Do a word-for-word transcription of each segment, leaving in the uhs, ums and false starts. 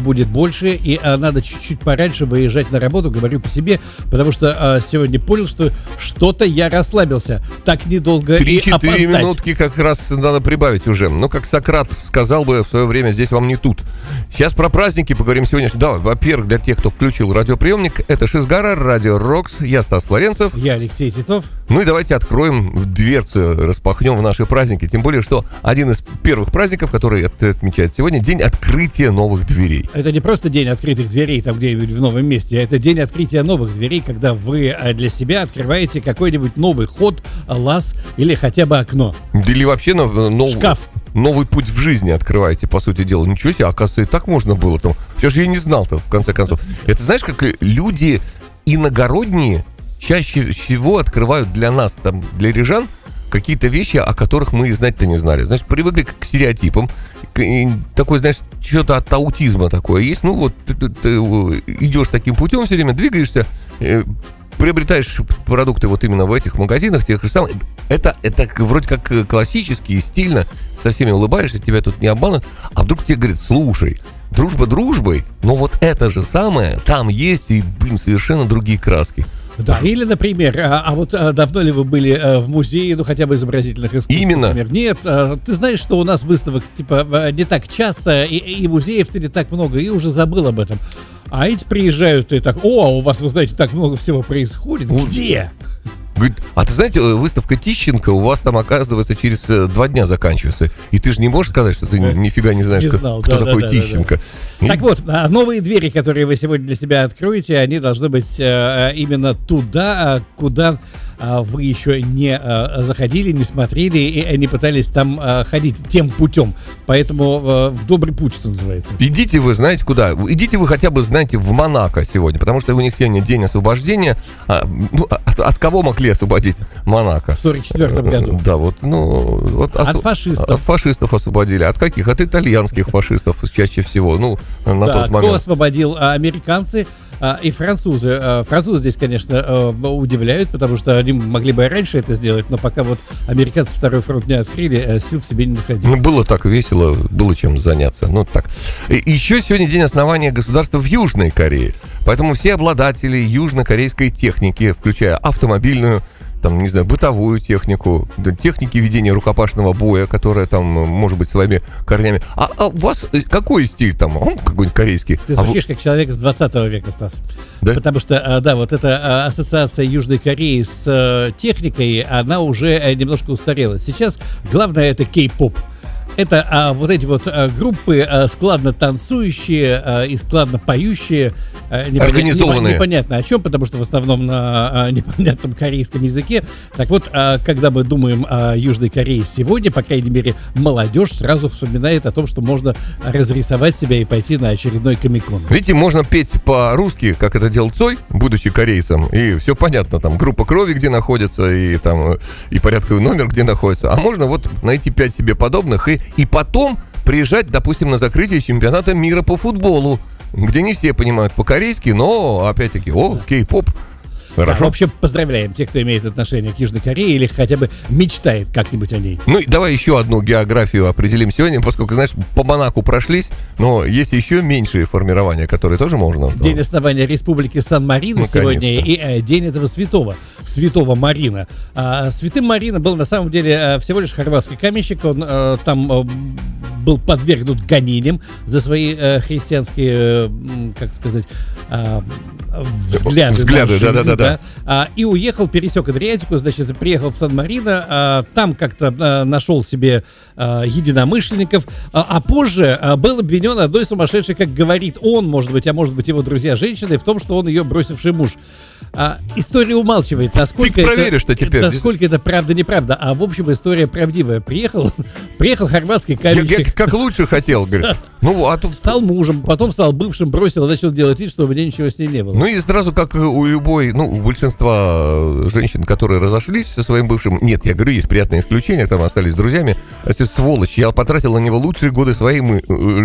будет больше, и а, надо чуть-чуть пораньше выезжать на работу, говорю по себе, потому что а, сегодня понял, что что-то я расслабился. Так недолго и опоздать. три-четыре минутки как раз надо прибавить уже. Ну, как Сократ сказал бы в свое время, здесь вам не тут. Сейчас про праздники поговорим сегодня. Да, во-первых, для тех, кто включил радиоприемник, это Шизгара, Радио Рокс, я Стас Флоренцев. Я Алексей Титов. Ну и давайте откроем дверцу, распахнем в наши праздники. Тем более, что один из первых праздников, который отмечает сегодня, день открытия новых дверей. Это не просто день открытых дверей там где-нибудь в новом месте, а это день открытия новых дверей, когда вы для себя открываете какой-нибудь новый ход, лаз или хотя бы окно. Или вообще новый... Шкаф. Новый путь в жизни открываете, по сути дела. Ничего себе, оказывается, и так можно было там. Все же я не знал-то, в конце концов. Это знаешь, как люди иногородние чаще всего открывают для нас, там, для рижан, какие-то вещи, о которых мы и знать-то не знали. Знаешь, привыкли к стереотипам. К, такой, знаешь, что-то от аутизма такое есть. Ну вот, ты, ты, ты идешь таким путем все время, двигаешься, э, приобретаешь продукты вот именно в этих магазинах, тех же самых. Это, это вроде как классически и стильно, со всеми улыбаешься, тебя тут не обманут. А вдруг тебе говорят, слушай, дружба дружбой, но вот это же самое там есть, и, блин, совершенно другие краски. Да, или, например, а, а вот а, давно ли вы были а, в музее, ну, хотя бы изобразительных искусств? Именно. Например? Нет, а, ты знаешь, что у нас выставок, типа, не так часто, и, и музеев-то не так много, и уже забыл об этом. А эти приезжают, и так, о, у вас, вы знаете, так много всего происходит. Где? Говорит, а ты знаете, выставка Тищенко у вас там, оказывается, через два дня заканчивается. И ты же не можешь сказать, что ты нифига не знаешь, не как, знал, кто да, такой да, Тищенко. Да, да. И... Так вот, новые двери, которые вы сегодня для себя откроете, они должны быть э, именно туда, куда э, вы еще не э, заходили, не смотрели и не пытались там э, ходить тем путем. Поэтому э, в добрый путь, что называется. Идите вы, знаете, куда? Идите вы хотя бы, знаете, в Монако сегодня, потому что у них сегодня день освобождения. А, ну, от, от кого могли освободить Монако? В сорок четвёртом году. Да, вот, ну... Вот, от осу... фашистов. От фашистов освободили. От каких? От итальянских фашистов чаще всего. Ну, на да, тот момент. Кто освободил? Американцы и французы. Французы здесь, конечно, удивляют, потому что они могли бы и раньше это сделать, но пока вот американцы второй фронт не открыли, сил в себе не находили. Ну, было так весело, было чем заняться. Ну, так. И еще сегодня день основания государства в Южной Корее. Поэтому все обладатели южнокорейской техники, включая автомобильную, там, не знаю, бытовую технику, техники ведения рукопашного боя, которая там, может быть, своими корнями. А, а у вас какой стиль там? Он какой-нибудь корейский? Ты звучишь а вы... как человек с двадцатого века, Стас. Да? Потому что, да, вот эта ассоциация Южной Кореи с техникой, она уже немножко устарела. Сейчас главное это кей-поп. Это а, вот эти вот а, группы а, складно танцующие а, и складно поющие, а, непоня... организованные. Непонятно о чем, потому что в основном на а, непонятном корейском языке. Так вот, а, когда мы думаем о Южной Корее сегодня, по крайней мере, молодежь сразу вспоминает о том, что можно разрисовать себя и пойти на очередной комик-кон. Видите, можно петь по-русски, как это делал Цой, будучи корейцем, и все понятно, там группа крови где находится, и там и порядковый номер где находится. А можно вот найти пять себе подобных и И потом приезжать, допустим, на закрытие чемпионата мира по футболу, где не все понимают по-корейски, но, опять-таки, о, кей-поп. Хорошо. Да, в общем, поздравляем тех, кто имеет отношение к Южной Корее или хотя бы мечтает как-нибудь о ней. Ну и давай еще одну географию определим сегодня, поскольку, знаешь, по Монако прошлись, но есть еще меньшие формирования, которые тоже можно. День основания Республики Сан-Марино сегодня и э, день этого святого, святого Марина. А, святым Марина был на самом деле э, всего лишь хорватский каменщик, он э, там э, был подвергнут гонениям за свои э, христианские, э, как сказать, э, взгляды. Взгляды, да-да-да. А, и уехал, пересек Адриатику, значит, приехал в Сан-Марино, а, там как-то а, нашел себе а, единомышленников, а, а позже а, был обвинен одной сумасшедшей, как говорит он, может быть, а может быть его друзья-женщины, в том, что он ее бросивший муж. А, история умалчивает, насколько, проверишь, это, что теперь. насколько это правда-неправда, а в общем история правдивая. Приехал, приехал хорватский каменщик. Я, я как лучше хотел, говорит. Ну, а тут... Стал мужем, потом стал бывшим, бросил, начал делать вид, что у меня ничего с ним не было. Ну и сразу, как у любой, ну, у большинства женщин, которые разошлись со своим бывшим, нет, я говорю, есть приятные исключения, там остались друзьями, это сволочь, я потратил на него лучшие годы своей мы,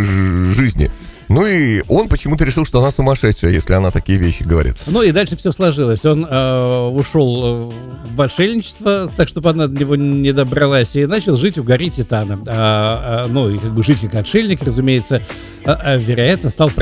жизни. Ну и он почему-то решил, что она сумасшедшая, если она такие вещи говорит. Ну и дальше все сложилось. Он э, ушел в отшельничество, так чтобы она до него не добралась, и начал жить у горы Титана. А, а, ну и как бы жить как отшельник, разумеется, а, а, вероятно, стал